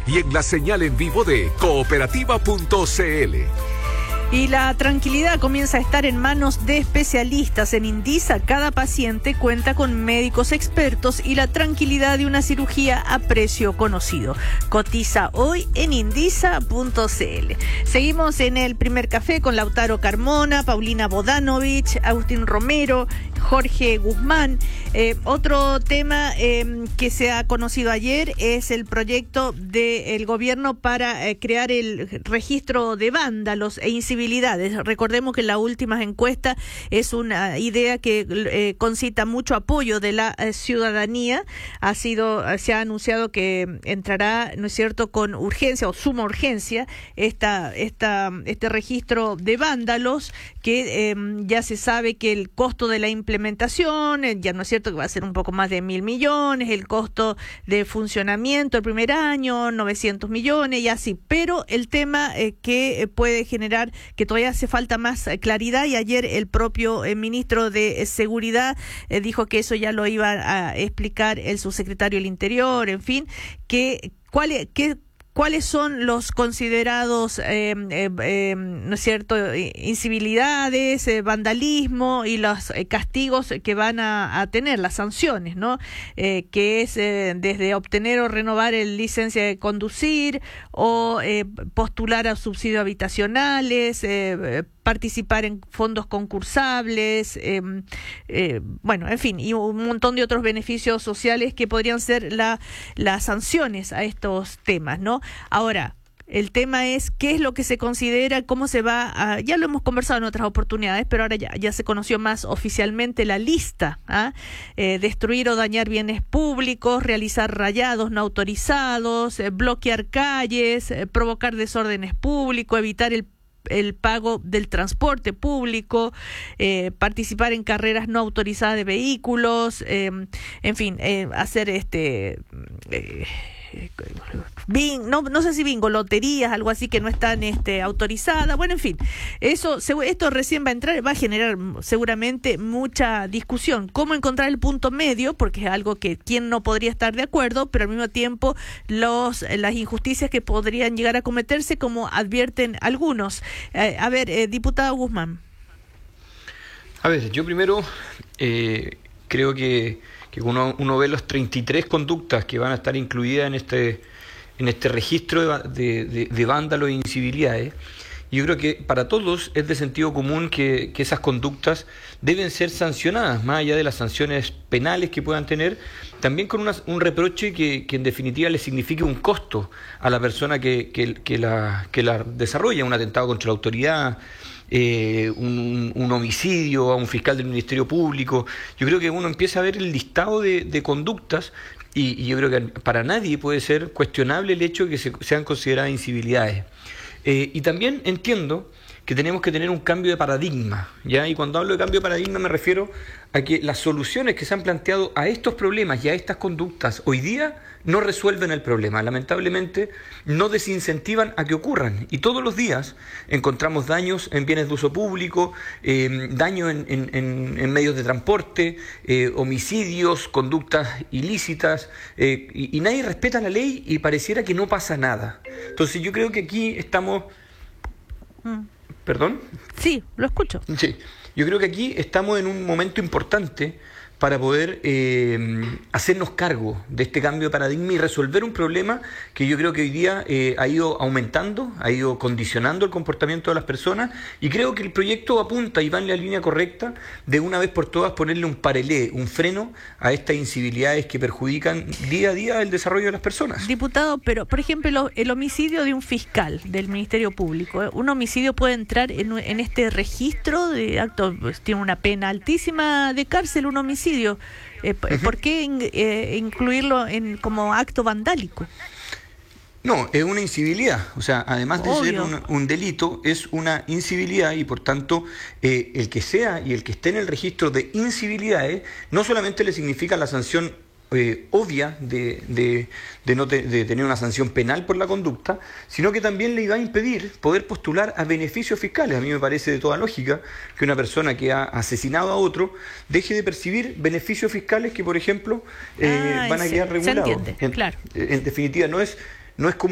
y en la señal en vivo de cooperativa.cl. Y la tranquilidad comienza a estar en manos de especialistas. En Indisa, cada paciente cuenta con médicos expertos y la tranquilidad de una cirugía a precio conocido. Cotiza hoy en indisa.cl. Seguimos en el primer café con Lautaro Carmona, Paulina Bodanovich, Agustín Romero, Jorge Guzmán. Otro tema que se ha conocido ayer es el proyecto del gobierno para crear el registro de vándalos e incivilidades. Recordemos que la última encuesta es una idea que concita mucho apoyo de la ciudadanía. Se ha anunciado que entrará, ¿no es cierto?, con urgencia o suma urgencia este registro de vándalos, que ya se sabe que el costo de la implementación, ya no es cierto que va a ser un poco más de 1.000 millones, el costo de funcionamiento el primer año, 900 millones y así, pero el tema que puede generar que todavía hace falta más claridad, y ayer el propio ministro de Seguridad dijo que eso ya lo iba a explicar el subsecretario del Interior, en fin, ¿cuáles son los considerados, no es cierto, incivilidades, vandalismo y los castigos que van a tener, las sanciones, ¿no? Que es desde obtener o renovar el licencia de conducir o postular a subsidios habitacionales, participar en fondos concursables, bueno, en fin, y un montón de otros beneficios sociales que podrían ser las sanciones a estos temas, ¿no? Ahora, el tema es qué es lo que se considera, cómo se va a, ya lo hemos conversado en otras oportunidades, pero ahora ya se conoció más oficialmente la lista, destruir o dañar bienes públicos, realizar rayados no autorizados, bloquear calles, provocar desórdenes públicos, evitar el pago del transporte público, participar en carreras no autorizadas de vehículos, en fin, hacer no sé si bingo, loterías, algo así que no están autorizadas. Bueno, en fin, esto recién va a entrar, va a generar seguramente mucha discusión. ¿Cómo encontrar el punto medio? Porque es algo que quien no podría estar de acuerdo, pero al mismo tiempo las injusticias que podrían llegar a cometerse, como advierten algunos. Diputado Guzmán. A ver, yo primero creo que uno ve los 33 conductas que van a estar incluidas en este registro de vándalos e incivilidades. Yo creo que para todos es de sentido común que esas conductas deben ser sancionadas, más allá de las sanciones penales que puedan tener, también con un reproche que en definitiva le signifique un costo a la persona que la desarrolla, un atentado contra la autoridad, un homicidio a un fiscal del Ministerio Público. Yo creo que uno empieza a ver el listado de conductas y yo creo que para nadie puede ser cuestionable el hecho de que sean consideradas incivilidades. Y también entiendo que tenemos que tener un cambio de paradigma, ¿ya? Y cuando hablo de cambio de paradigma me refiero a que las soluciones que se han planteado a estos problemas y a estas conductas hoy día no resuelven el problema. Lamentablemente no desincentivan a que ocurran. Y todos los días encontramos daños en bienes de uso público, daños en medios de transporte, homicidios, conductas ilícitas, y nadie respeta la ley y pareciera que no pasa nada. Entonces yo creo que aquí estamos... ¿Perdón? Sí, lo escucho. Sí, yo creo que aquí estamos en un momento importante para poder hacernos cargo de este cambio de paradigma y resolver un problema que yo creo que hoy día ha ido aumentando, ha ido condicionando el comportamiento de las personas, y creo que el proyecto apunta y va en la línea correcta de una vez por todas ponerle un parelé, un freno a estas incivilidades que perjudican día a día el desarrollo de las personas. Diputado, pero por ejemplo el homicidio de un fiscal del Ministerio Público, ¿un homicidio puede entrar en este registro de actos? Pues, tiene una pena altísima de cárcel un homicidio. ¿Por qué incluirlo como acto vandálico? No, es una incivilidad. O sea, además de ser un delito, es una incivilidad, y por tanto el que sea y el que esté en el registro de incivilidades no solamente le significa la sanción obvia de tener una sanción penal por la conducta, sino que también le iba a impedir poder postular a beneficios fiscales. A mí me parece de toda lógica que una persona que ha asesinado a otro deje de percibir beneficios fiscales que, por ejemplo, van a quedar regulados. Se entiende, claro. En definitiva, no es como